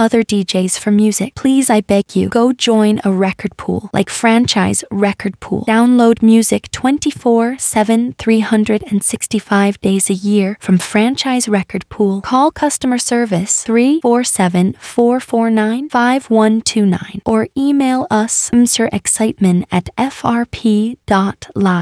other DJs for music. Please, I beg you, go join a record pool like Franchise Record Pool. Download music 24/7, 365 days a year from Franchise Record Pool. Call customer service 347-449-5129 or email us mrexcitement@frp.live.